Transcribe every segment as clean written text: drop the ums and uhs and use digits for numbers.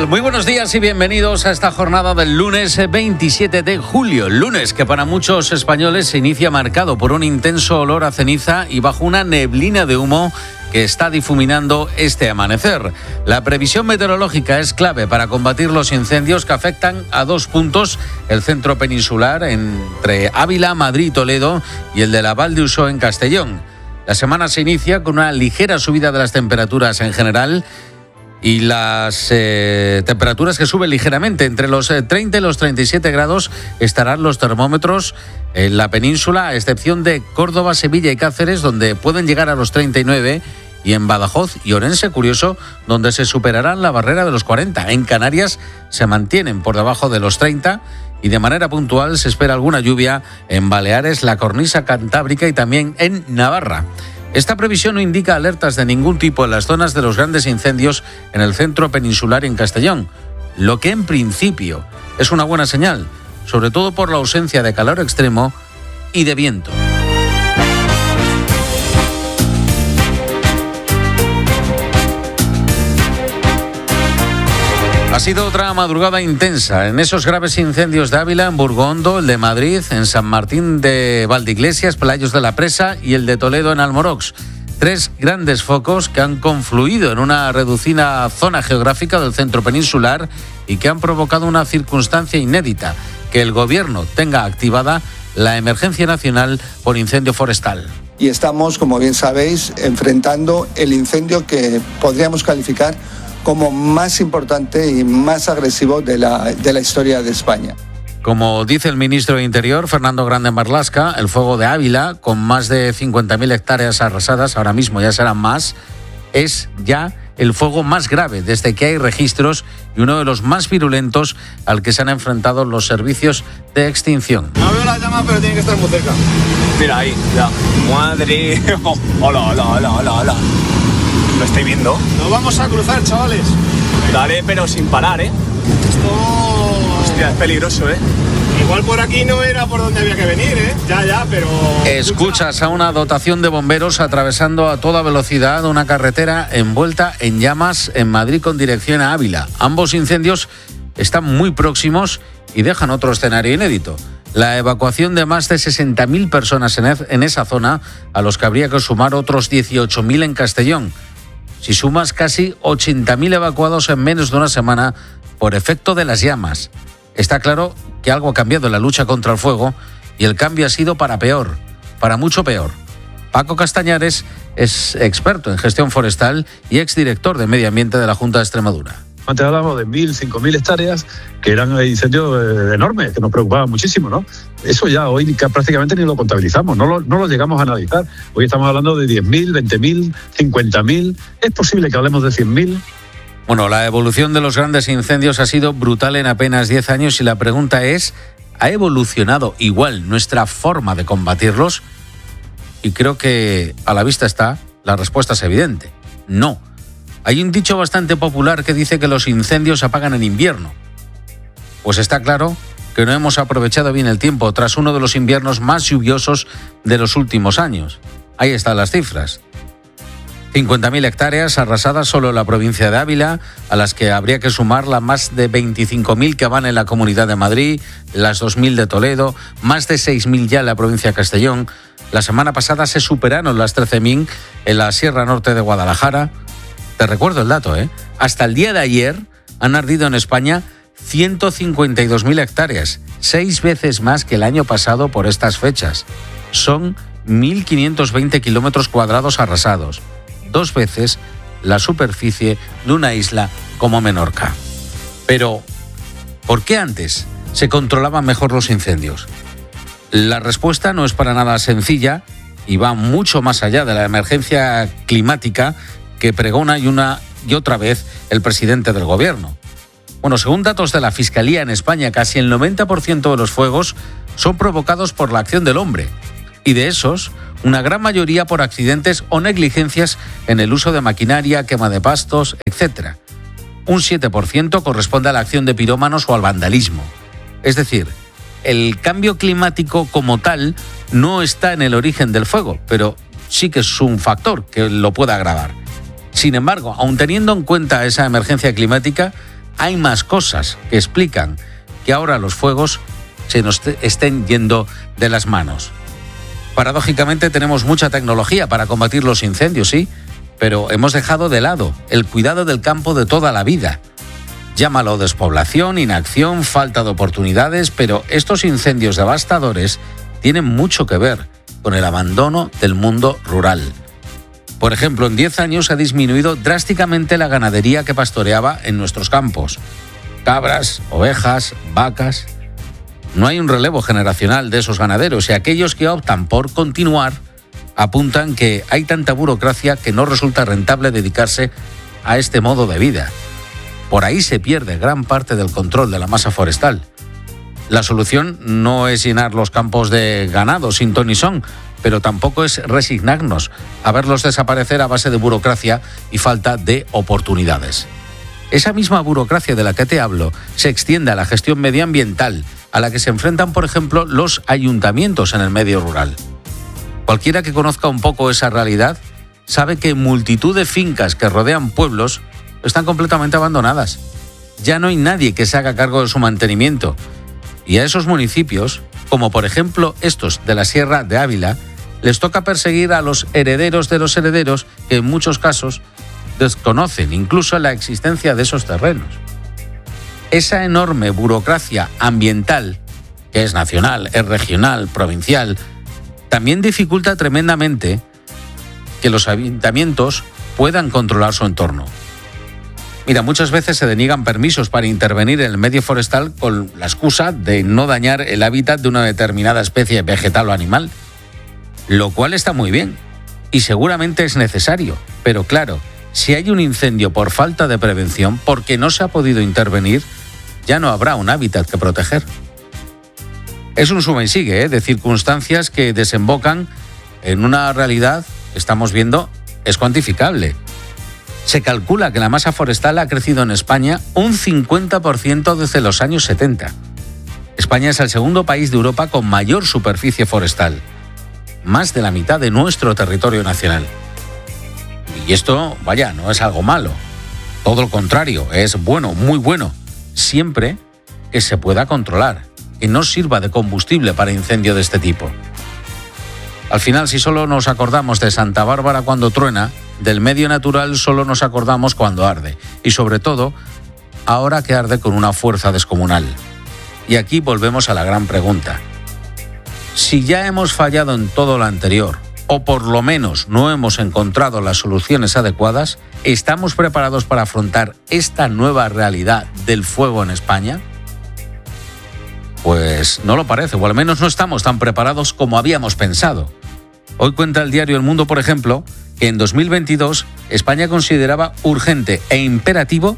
Muy buenos días y bienvenidos a esta jornada del lunes 27 de julio. Lunes que para muchos españoles se inicia marcado por un intenso olor a ceniza y bajo una neblina de humo que está difuminando este amanecer. La previsión meteorológica es clave para combatir los incendios que afectan a 2 puntos, el centro peninsular entre Ávila, Madrid y Toledo y el de la Val d'Uixó en Castellón. La semana se inicia con una ligera subida de las temperaturas en general y las temperaturas que suben ligeramente. Entre los 30 y los 37 grados estarán los termómetros en la península, a excepción de Córdoba, Sevilla y Cáceres, donde pueden llegar a los 39, y en Badajoz y Orense, curioso, donde se superarán la barrera de los 40. En Canarias se mantienen por debajo de los 30 y de manera puntual se espera alguna lluvia en Baleares, la cornisa cantábrica y también en Navarra. Esta previsión no indica alertas de ningún tipo en las zonas de los grandes incendios en el centro peninsular y en Castellón, lo que en principio es una buena señal, sobre todo por la ausencia de calor extremo y de viento. Ha sido otra madrugada intensa en esos graves incendios de Ávila, en Burgondo, el de Madrid, en San Martín de Valdeiglesias, Pelayos de la Presa y el de Toledo en Almorox. 3 grandes focos que han confluido en una reducida zona geográfica del centro peninsular y que han provocado una circunstancia inédita, que el gobierno tenga activada la emergencia nacional por incendio forestal. Y estamos, como bien sabéis, enfrentando el incendio que podríamos calificar como más importante y más agresivo de la historia de España. Como dice el ministro de Interior, Fernando Grande Marlaska, el fuego de Ávila, con más de 50.000 hectáreas arrasadas, ahora mismo ya serán más, es ya el fuego más grave desde que hay registros y uno de los más virulentos al que se han enfrentado los servicios de extinción. No veo la llama, pero tiene que estar muy cerca. Mira ahí, ya. Madre. Hola, hola, hola, hola, hola. ¿Lo estoy viendo? Nos vamos a cruzar, chavales. Dale, pero sin parar, ¿eh? Esto... Hostia, es peligroso, ¿eh? Igual por aquí no era por donde había que venir, ¿eh? Ya, pero... Escuchas a una dotación de bomberos atravesando a toda velocidad una carretera envuelta en llamas en Madrid con dirección a Ávila. Ambos incendios están muy próximos y dejan otro escenario inédito: la evacuación de más de 60.000 personas en esa zona, a los que habría que sumar otros 18.000 en Castellón. Si sumas casi 80.000 evacuados en menos de una semana por efecto de las llamas, está claro que algo ha cambiado en la lucha contra el fuego y el cambio ha sido para peor, para mucho peor. Paco Castañares es experto en gestión forestal y exdirector de Medio Ambiente de la Junta de Extremadura. Antes hablamos de 1.000, 5.000 hectáreas, que eran incendios enormes, que nos preocupaban muchísimo, ¿no? Eso ya hoy prácticamente ni lo contabilizamos, no lo llegamos a analizar. Hoy estamos hablando de 10.000, 20.000, 50.000. ¿Es posible que hablemos de 100.000? Bueno, la evolución de los grandes incendios ha sido brutal en apenas 10 años y la pregunta es, ¿ha evolucionado igual nuestra forma de combatirlos? Y creo que a la vista está, la respuesta es evidente: no. Hay un dicho bastante popular que dice que los incendios se apagan en invierno. Pues está claro que no hemos aprovechado bien el tiempo tras uno de los inviernos más lluviosos de los últimos años. Ahí están las cifras. 50.000 hectáreas arrasadas solo en la provincia de Ávila, a las que habría que sumar las más de 25.000 que van en la Comunidad de Madrid, las 2.000 de Toledo, más de 6.000 ya en la provincia de Castellón. La semana pasada se superaron las 13.000 en la Sierra Norte de Guadalajara. Te recuerdo el dato, ¿eh? Hasta el día de ayer han ardido en España 152.000 hectáreas, 6 veces más que el año pasado por estas fechas. Son 1.520 kilómetros cuadrados arrasados, 2 veces la superficie de una isla como Menorca. Pero, ¿por qué antes se controlaban mejor los incendios? La respuesta no es para nada sencilla y va mucho más allá de la emergencia climática que pregona una y otra vez el presidente del gobierno. Bueno, según datos de la Fiscalía en España, casi el 90% de los fuegos son provocados por la acción del hombre. Y de esos, una gran mayoría por accidentes o negligencias en el uso de maquinaria, quema de pastos, etc. Un 7% corresponde a la acción de pirómanos o al vandalismo. Es decir, el cambio climático como tal no está en el origen del fuego, pero sí que es un factor que lo puede agravar. Sin embargo, aun teniendo en cuenta esa emergencia climática, hay más cosas que explican que ahora los fuegos se nos estén yendo de las manos. Paradójicamente tenemos mucha tecnología para combatir los incendios, sí, pero hemos dejado de lado el cuidado del campo de toda la vida. Llámalo despoblación, inacción, falta de oportunidades, pero estos incendios devastadores tienen mucho que ver con el abandono del mundo rural. Por ejemplo, en 10 años ha disminuido drásticamente la ganadería que pastoreaba en nuestros campos. Cabras, ovejas, vacas. No hay un relevo generacional de esos ganaderos y aquellos que optan por continuar apuntan que hay tanta burocracia que no resulta rentable dedicarse a este modo de vida. Por ahí se pierde gran parte del control de la masa forestal. La solución no es llenar los campos de ganado sin ton ni son, pero tampoco es resignarnos a verlos desaparecer a base de burocracia y falta de oportunidades. Esa misma burocracia de la que te hablo se extiende a la gestión medioambiental, a la que se enfrentan, por ejemplo, los ayuntamientos en el medio rural. Cualquiera que conozca un poco esa realidad sabe que multitud de fincas que rodean pueblos están completamente abandonadas. Ya no hay nadie que se haga cargo de su mantenimiento. Y a esos municipios, como por ejemplo estos de la Sierra de Ávila, les toca perseguir a los herederos de los herederos que en muchos casos desconocen incluso la existencia de esos terrenos. Esa enorme burocracia ambiental, que es nacional, es regional, provincial, también dificulta tremendamente que los ayuntamientos puedan controlar su entorno. Mira, muchas veces se deniegan permisos para intervenir en el medio forestal con la excusa de no dañar el hábitat de una determinada especie vegetal o animal, lo cual está muy bien y seguramente es necesario, pero claro, si hay un incendio por falta de prevención, porque no se ha podido intervenir, ya no habrá un hábitat que proteger. Es un suma y sigue de circunstancias que desembocan en una realidad, estamos viendo, es cuantificable. Se calcula que la masa forestal ha crecido en España un 50% desde los años 70. España es el segundo país de Europa con mayor superficie forestal, más de la mitad de nuestro territorio nacional. Y esto, vaya, no es algo malo. Todo lo contrario, es bueno, muy bueno, siempre que se pueda controlar, que no sirva de combustible para incendio de este tipo. Al final, si solo nos acordamos de Santa Bárbara cuando truena, del medio natural solo nos acordamos cuando arde. Y sobre todo, ahora que arde con una fuerza descomunal. Y aquí volvemos a la gran pregunta. Si ya hemos fallado en todo lo anterior, o por lo menos no hemos encontrado las soluciones adecuadas, ¿estamos preparados para afrontar esta nueva realidad del fuego en España? Pues no lo parece, o al menos no estamos tan preparados como habíamos pensado. Hoy cuenta el diario El Mundo, por ejemplo, que en 2022 España consideraba urgente e imperativo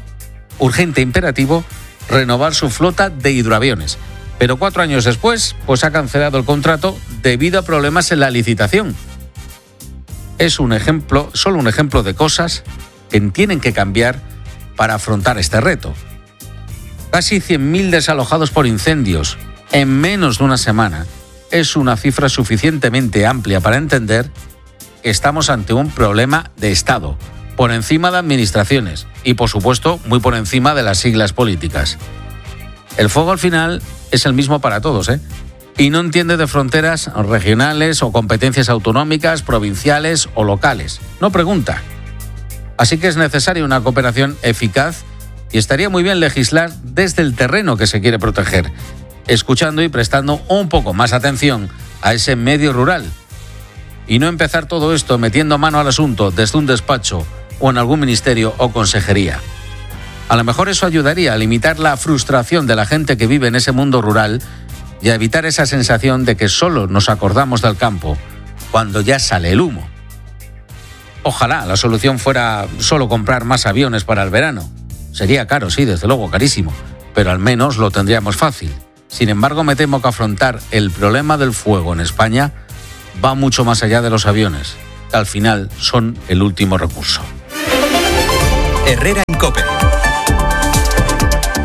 renovar su flota de hidroaviones. Pero 4 años después, pues ha cancelado el contrato debido a problemas en la licitación. Es un ejemplo, solo un ejemplo de cosas que tienen que cambiar para afrontar este reto. Casi 100.000 desalojados por incendios en menos de una semana es una cifra suficientemente amplia para entender que estamos ante un problema de Estado, por encima de administraciones y, por supuesto, muy por encima de las siglas políticas. El fuego al final es el mismo para todos, y no entiende de fronteras regionales o competencias autonómicas, provinciales o locales. No pregunta. Así que es necesaria una cooperación eficaz y estaría muy bien legislar desde el terreno que se quiere proteger, escuchando y prestando un poco más atención a ese medio rural. Y no empezar todo esto metiendo mano al asunto desde un despacho o en algún ministerio o consejería. A lo mejor eso ayudaría a limitar la frustración de la gente que vive en ese mundo rural y a evitar esa sensación de que solo nos acordamos del campo cuando ya sale el humo. Ojalá la solución fuera solo comprar más aviones para el verano. Sería caro, sí, desde luego, carísimo, pero al menos lo tendríamos fácil. Sin embargo, me temo que afrontar el problema del fuego en España va mucho más allá de los aviones, que al final son el último recurso. Herrera en COPE.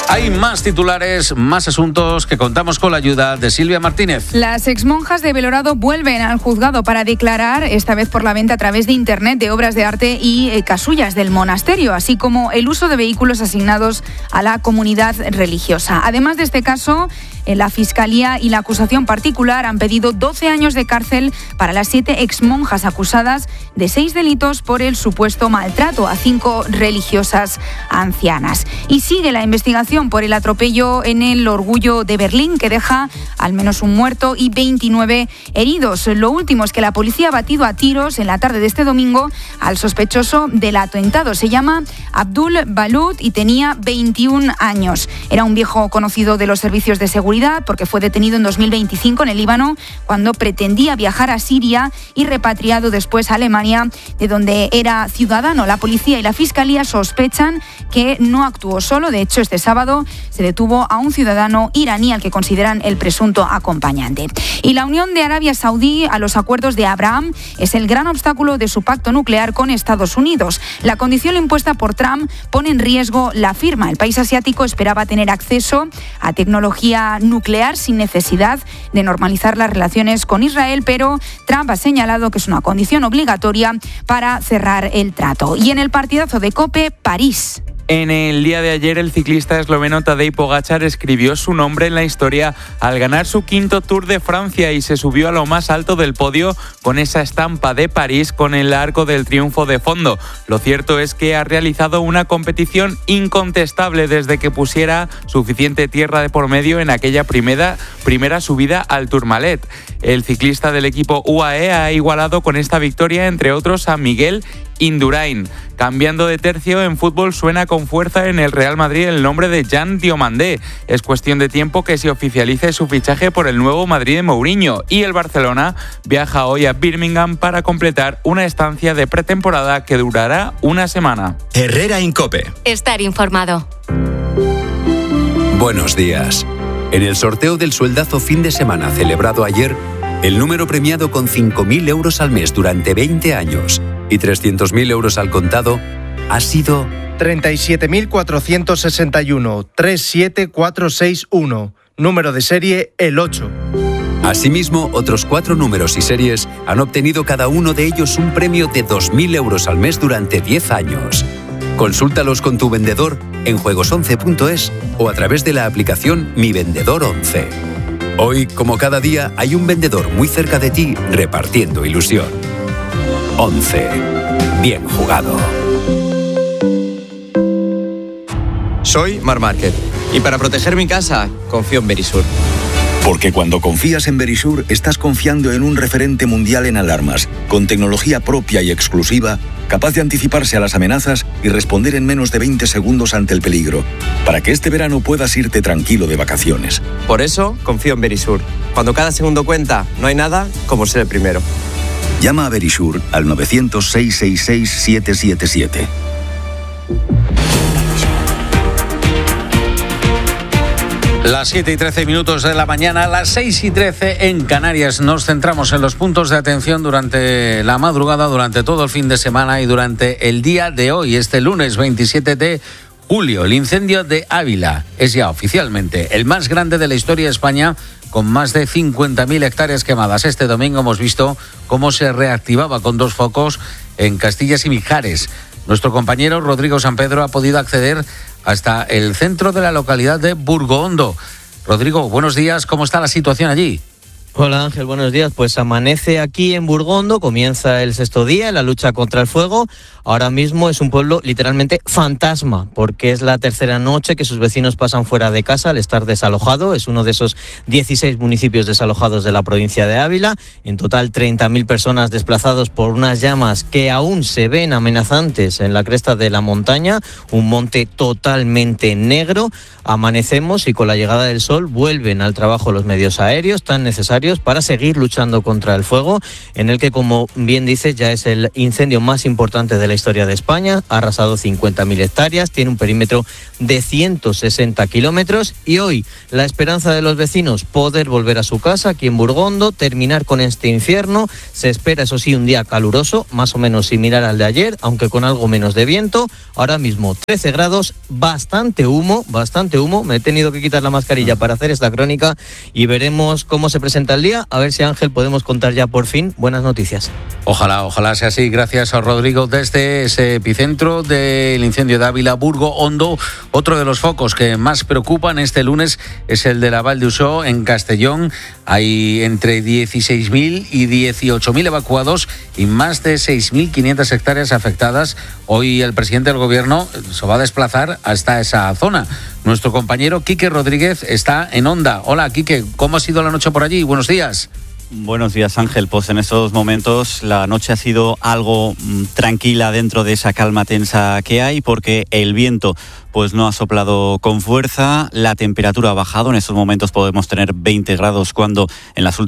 Hay más titulares, más asuntos que contamos con la ayuda de Silvia Martínez. Las exmonjas de Belorado vuelven al juzgado para declarar, esta vez por la venta a través de Internet de obras de arte y casullas del monasterio, así como el uso de vehículos asignados a la comunidad religiosa. Además de este caso, la Fiscalía y la acusación particular han pedido 12 años de cárcel para las 7 exmonjas acusadas de 6 delitos por el supuesto maltrato a 5 religiosas ancianas. Y sigue la investigación por el atropello en el Orgullo de Berlín, que deja al menos un muerto y 29 heridos. Lo último es que la policía ha batido a tiros en la tarde de este domingo al sospechoso del atentado. Se llama Abdul Balut y tenía 21 años. Era un viejo conocido de los servicios de seguridad porque fue detenido en 2025 en el Líbano cuando pretendía viajar a Siria y repatriado después a Alemania, de donde era ciudadano. La policía y la Fiscalía sospechan que no actuó solo. De hecho, este sábado se detuvo a un ciudadano iraní al que consideran el presunto acompañante. Y la unión de Arabia Saudí a los acuerdos de Abraham es el gran obstáculo de su pacto nuclear con Estados Unidos. La condición impuesta por Trump pone en riesgo la firma. El país asiático esperaba tener acceso a tecnología nuclear sin necesidad de normalizar las relaciones con Israel, pero Trump ha señalado que es una condición obligatoria para cerrar el trato. Y en el partidazo de COPE, París. En el día de ayer, el ciclista esloveno Tadej Pogačar escribió su nombre en la historia al ganar su 5º Tour de Francia y se subió a lo más alto del podio con esa estampa de París con el Arco del Triunfo de fondo. Lo cierto es que ha realizado una competición incontestable desde que pusiera suficiente tierra de por medio en aquella primera subida al Tourmalet. El ciclista del equipo UAE ha igualado con esta victoria, entre otros, a Miguel Indurain. Cambiando de tercio, en fútbol suena con fuerza en el Real Madrid el nombre de Jan Diomandé. Es cuestión de tiempo que se oficialice su fichaje por el nuevo Madrid de Mourinho, y el Barcelona viaja hoy a Birmingham para completar una estancia de pretemporada que durará una semana. Herrera en COPE. Estar informado. Buenos días. En el sorteo del sueldazo fin de semana celebrado ayer, el número premiado con 5.000 euros al mes durante 20 años y 300.000 euros al contado ha sido 37.461 37461, número de serie el 8. Asimismo, otros 4 números y series han obtenido cada uno de ellos un premio de 2.000 euros al mes durante 10 años. Consúltalos con tu vendedor en juegos11.es o a través de la aplicación Mi Vendedor 11. Hoy, como cada día, hay un vendedor muy cerca de ti repartiendo ilusión. 11. Bien jugado. Soy Marc Márquez y para proteger mi casa confío en Verisur. Porque cuando confías en Verisur, estás confiando en un referente mundial en alarmas, con tecnología propia y exclusiva, capaz de anticiparse a las amenazas y responder en menos de 20 segundos ante el peligro, para que este verano puedas irte tranquilo de vacaciones. Por eso confío en Verisur. Cuando cada segundo cuenta, no hay nada como ser el primero. Llama a Verisur al 900-666-777. Las 7:13 de la mañana, las 6:13 en Canarias. Nos centramos en los puntos de atención durante la madrugada, durante todo el fin de semana y durante el día de hoy, este lunes 27 de julio. El incendio de Ávila es ya oficialmente el más grande de la historia de España, con más de 50.000 hectáreas quemadas. Este domingo hemos visto cómo se reactivaba con 2 focos en Castillas y Mijares. Nuestro compañero Rodrigo Sampedro ha podido acceder hasta el centro de la localidad de Burgoondo. Rodrigo, buenos días, ¿cómo está la situación allí? Hola Ángel, buenos días. Pues amanece aquí en Burgondo, comienza el 6º día en la lucha contra el fuego. Ahora mismo es un pueblo literalmente fantasma, porque es la 3ª noche que sus vecinos pasan fuera de casa al estar desalojado. Es uno de esos 16 municipios desalojados de la provincia de Ávila. En total 30.000 personas desplazados por unas llamas que aún se ven amenazantes en la cresta de la montaña, un monte totalmente negro. Amanecemos y con la llegada del sol vuelven al trabajo los medios aéreos tan necesarios necesarios para seguir luchando contra el fuego, en el que, como bien dices, ya es el incendio más importante de la historia de España. Ha arrasado 50.000 hectáreas, tiene un perímetro de 160 kilómetros y hoy la esperanza de los vecinos, poder volver a su casa aquí en Burgondo, terminar con este infierno. Se espera, eso sí, un día caluroso, más o menos similar al de ayer, aunque con algo menos de viento. Ahora mismo 13 grados, bastante humo. Me he tenido que quitar la mascarilla para hacer esta crónica y veremos cómo se presenta el día. A ver si, Ángel, podemos contar ya por fin buenas noticias. Ojalá sea así. Gracias a Rodrigo desde ese epicentro del incendio de Ávila, Burgo Hondo. Otro de los focos que más preocupan este lunes es el de la Val d'Usó en Castellón. Hay entre 16.000 y 18.000 evacuados y más de 6.500 hectáreas afectadas. Hoy el presidente del gobierno se va a desplazar hasta esa zona. Nuestro compañero Quique Rodríguez está en Onda. Hola, Quique, ¿cómo ha sido la noche por allí? Buenos días. Buenos días, Ángel. Pues en estos momentos la noche ha sido algo tranquila dentro de esa calma tensa que hay, porque el viento pues no ha soplado con fuerza, la temperatura ha bajado. En estos momentos podemos tener 20 grados cuando en los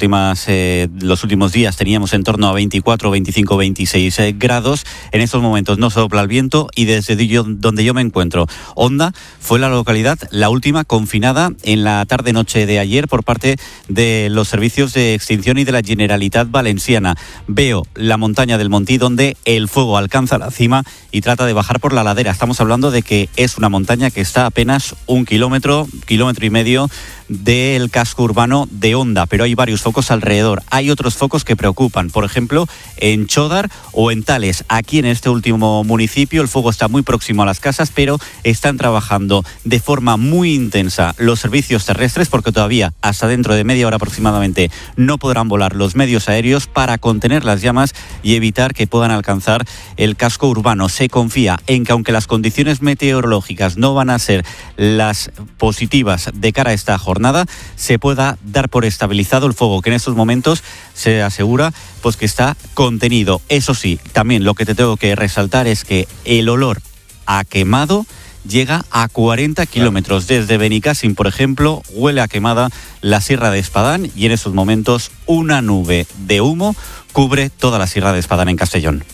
últimos días teníamos en torno a 24, 25, 26 grados. En estos momentos no sopla el viento y desde donde yo me encuentro, Onda, fue la localidad la última confinada en la tarde-noche de ayer por parte de los servicios de extinción y de la Generalitat Valenciana. Veo la montaña del Montí, donde el fuego alcanza la cima y trata de bajar por la ladera. Estamos hablando de que es una montaña que está a apenas 1 kilómetro y medio del casco urbano de Onda, pero hay varios focos alrededor. Hay otros focos que preocupan, por ejemplo, en Chodar o en Tales. Aquí en este último municipio el fuego está muy próximo a las casas, pero están trabajando de forma muy intensa los servicios terrestres, porque todavía hasta dentro de media hora aproximadamente no podrán volar los medios aéreos para contener las llamas y evitar que puedan alcanzar el casco urbano. Se confía en que, aunque las condiciones meteorológicas no van a ser las positivas de cara a esta jornada, se pueda dar por estabilizado el fuego, que en estos momentos se asegura pues que está contenido. Eso sí, también lo que te tengo que resaltar es que el olor a quemado llega a 40 kilómetros. Desde Benicàssim, por ejemplo, huele a quemada la Sierra de Espadán y en estos momentos una nube de humo cubre toda la Sierra de Espadán en Castellón.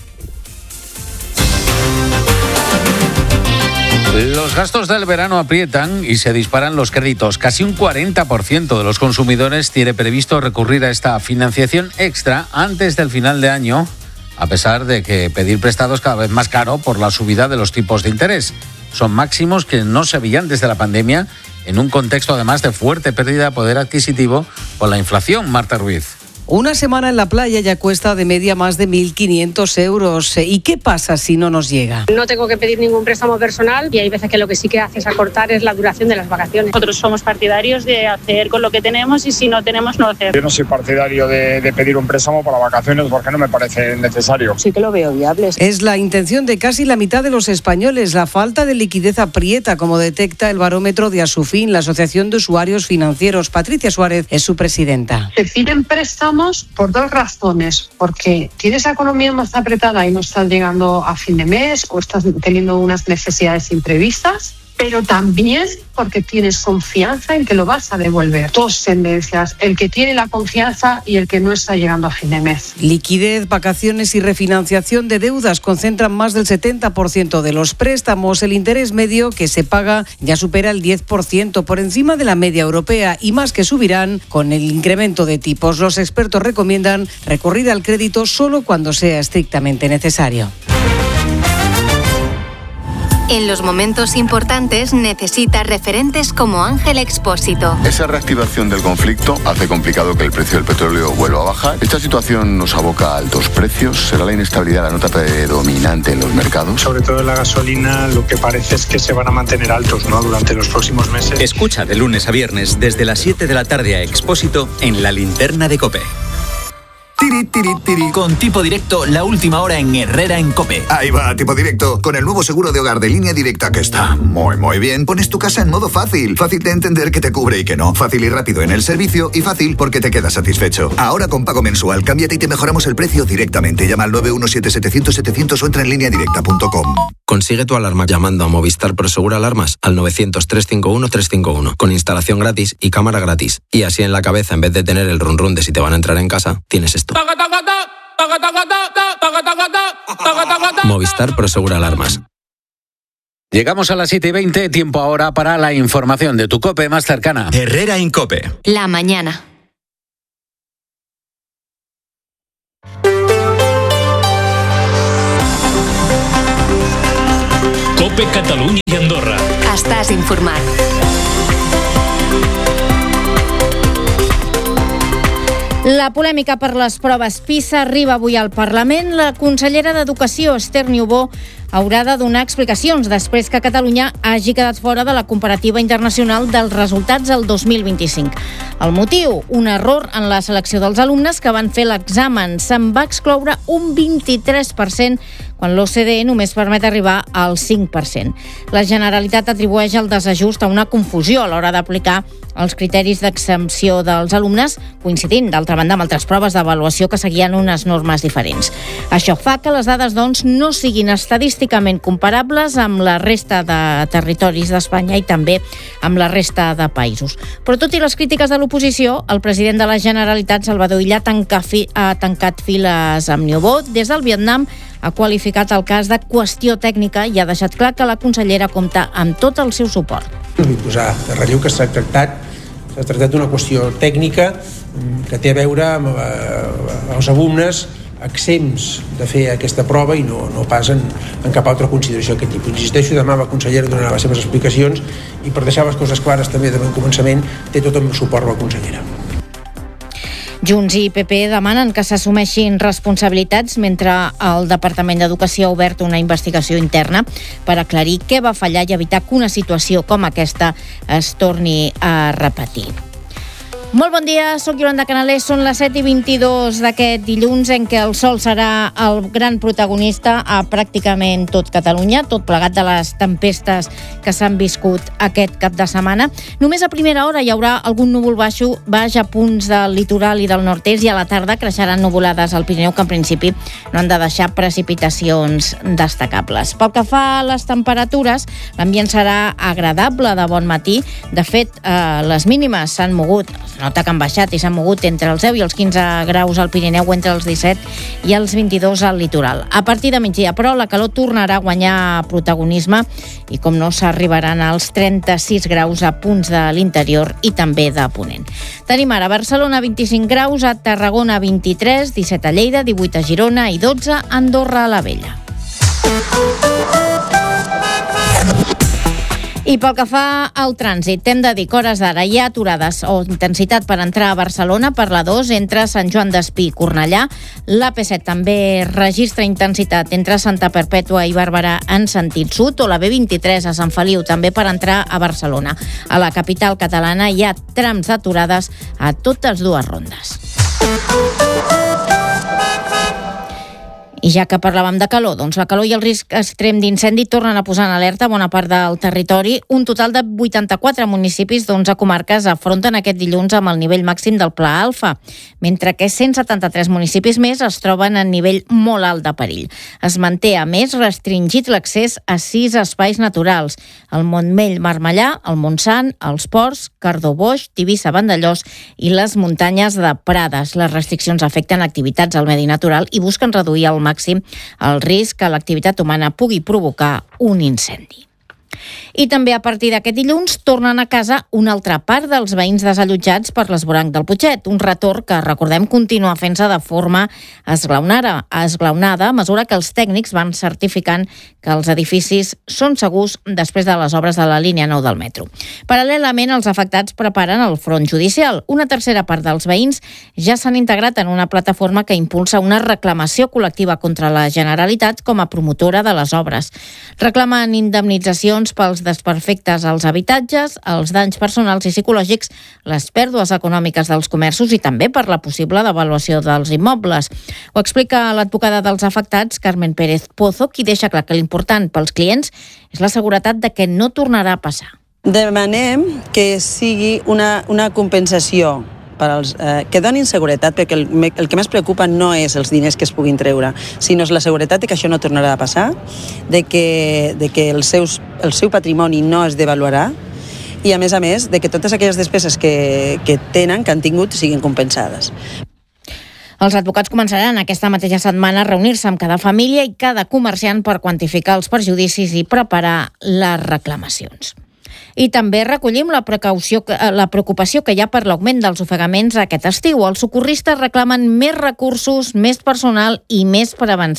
Los gastos del verano aprietan y se disparan los créditos. Casi un 40% de los consumidores tiene previsto recurrir a esta financiación extra antes del final de año, a pesar de que pedir prestado es cada vez más caro por la subida de los tipos de interés. Son máximos que no se veían desde la pandemia, en un contexto además de fuerte pérdida de poder adquisitivo por la inflación. Marta Ruiz. Una semana en la playa ya cuesta de media más de 1.500 euros. ¿Y qué pasa si no nos llega? No tengo que pedir ningún préstamo personal y hay veces que lo que sí que hace es acortar es la duración de las vacaciones. Nosotros somos partidarios de hacer con lo que tenemos y si no tenemos, no hacer. Yo no soy partidario de pedir un préstamo para vacaciones porque no me parece necesario. Sí que lo veo viable. Es la intención de casi la mitad de los españoles. La falta de liquidez aprieta, como detecta el barómetro de Asufin, la Asociación de Usuarios Financieros. Patricia Suárez es su presidenta. Se piden préstamos por dos razones, porque tienes la economía más apretada y no estás llegando a fin de mes o estás teniendo unas necesidades imprevistas, pero también porque tienes confianza en que lo vas a devolver. Dos tendencias, el que tiene la confianza y el que no está llegando a fin de mes. Liquidez, vacaciones y refinanciación de deudas concentran más del 70% de los préstamos. El interés medio que se paga ya supera el 10%, por encima de la media europea, y más que subirán con el incremento de tipos. Los expertos recomiendan recurrir al crédito solo cuando sea estrictamente necesario. En los momentos importantes necesita referentes como Ángel Expósito. Esa reactivación del conflicto hace complicado que el precio del petróleo vuelva a bajar. Esta situación nos aboca a altos precios. ¿Será la inestabilidad la nota predominante en los mercados? Sobre todo en la gasolina, lo que parece es que se van a mantener altos, ¿no?, durante los próximos meses. Escucha de lunes a viernes desde las 7 de la tarde a Expósito en La Linterna de COPE. Tiri, tiri, tiri. Con Tipo Directo, la última hora en Herrera en COPE. Ahí va, Tipo Directo. Con el nuevo seguro de hogar de Línea Directa, que está muy bien. Pones tu casa en modo fácil. Fácil de entender que te cubre y que no. Fácil y rápido en el servicio y fácil porque te quedas satisfecho. Ahora con pago mensual, cámbiate y te mejoramos el precio directamente. Llama al 917-700-700 o entra en lineadirecta.com. Consigue tu alarma llamando a Movistar Prosegur Alarmas al 900-351-351 con instalación gratis y cámara gratis. Y así en la cabeza, en vez de tener el run de si te van a entrar en casa, tienes esto. Movistar Prosegur Alarmas. Llegamos a las 7:20, tiempo ahora para la información de tu COPE más cercana. Herrera en COPE. La mañana. COPE Catalunya i Andorra. Estàs informat. La polèmica per les proves PISA arriba avui al Parlament. La consellera d'Educació, Esther Niubó, haurà de donar explicacions després que Catalunya hagi quedat fora de la comparativa internacional dels resultats del 2025. El motiu, un error en la selecció dels alumnes que van fer l'examen. Se'n va excloure un 23%, quan l'OCDE només permet arribar al 5%. La Generalitat atribueix el desajust a una confusió a l'hora d'aplicar els criteris d'exempció dels alumnes, coincidint, d'altra banda, amb altres proves d'avaluació que seguien unes normes diferents. Això fa que les dades, doncs, no siguin estadísticament comparables amb la resta de territoris d'Espanya i també amb la resta de països. Però tot i les crítiques de l'oposició, el president de la Generalitat, Salvador Illa, ha tancat files amb Niubó. Des del Vietnam ha qualificat el cas de qüestió tècnica i ha deixat clar que la consellera compta amb tot el seu suport. Vull posar de relleu que s'ha tractat d'una qüestió tècnica que té a veure amb els alumnes exempts de fer aquesta prova i no pas en cap altra consideració d'aquest tipus. Insisteixo, demà la consellera donarà les seves explicacions i per deixar les coses clares també de bon començament té tot el meu suport la consellera. Junts i PP demanen que s'assumeixin responsabilitats mentre el Departament d'Educació ha obert una investigació interna per aclarir què va fallar i evitar que una situació com aquesta es torni a repetir. Molt bon dia, soc Yolanda Canalés, són les 7:22 d'aquest dilluns en què el sol serà el gran protagonista a pràcticament tot Catalunya, tot plegat de les tempestes que s'han viscut aquest cap de setmana. Només a primera hora hi haurà algun núvol baix a punts del litoral i del nord-est i a la tarda creixeran nuvolades al Pirineu que en principi no han de deixar precipitacions destacables. Pel que fa a les temperatures, l'ambient serà agradable de bon matí. De fet, les mínimes s'han mogut, nota que han baixat i s'han mogut entre els 10 i els 15 graus al Pirineu, entre els 17 i els 22 al litoral. A partir de migdia, però, la calor tornarà a guanyar protagonisme i, com no, s'arribaran als 36 graus a punts de l'interior i també de Ponent. Tenim ara a Barcelona 25 graus, a Tarragona 23, 17 a Lleida, 18 a Girona i 12 a Andorra la Vella. I pel que fa al trànsit, hem de dir que hores d'ara hi ha aturades o intensitat per entrar a Barcelona per la 2 entre Sant Joan d'Espí i Cornellà. L'AP7 també registra intensitat entre Santa Perpètua i Barberà en sentit sud, o la B23 a Sant Feliu també per entrar a Barcelona. A la capital catalana hi ha trams d'aturades a totes dues rondes. I ja que parlàvem de calor, doncs la calor i el risc extrem d'incendi tornen a posar en alerta bona part del territori. Un total de 84 municipis d'11 comarques afronten aquest dilluns amb el nivell màxim del Pla Alfa, mentre que 173 municipis més es troben en nivell molt alt de perill. Es manté, a més, restringit l'accés a 6 espais naturals: el Montmell Marmellà, el Montsant, els Ports, Cardó Boix, Tivissa Vandellós i les muntanyes de Prades. Les restriccions afecten activitats al medi natural i busquen reduir al màxim el risc que l'activitat humana pugui provocar un incendi. I també a partir d'aquest dilluns tornen a casa una altra part dels veïns desallotjats per l'esvoranc del Putxet, un retorn que, recordem, continua fent-se de forma esglaonada a mesura que els tècnics van certificant que els edificis són segurs després de les obres de la línia 9 del metro. Paral·lelament, els afectats preparen el front judicial. Una tercera part dels veïns ja s'han integrat en una plataforma que impulsa una reclamació col·lectiva contra la Generalitat com a promotora de les obres. Reclamen indemnitzacions pel els desperfectes als habitatges, els danys personals i psicològics, les pèrdues econòmiques dels comerços i també per la possible devaluació dels immobles. Ho explica l'advocada dels afectats, Carmen Pérez Pozo, qui deixa clar que l'important pels clients és la seguretat de que no tornarà a passar. Demanem que sigui una compensació per als, que donin seguretat, perquè el que més preocupa no és els diners que es puguin treure, sinó és la seguretat de que això no tornarà a passar, de que el seu patrimoni no es devaluarà i, a més, de que totes aquelles despeses que tenen, que han tingut, siguin compensades. Els advocats començaran aquesta mateixa setmana a reunir-se amb cada família i cada comerciant per quantificar els perjudicis i preparar les reclamacions. I també recollim la preocupació que hi ha per l'augment dels ofegaments aquest estiu. Els socorristes reclamen més recursos, més personal i més prevenció.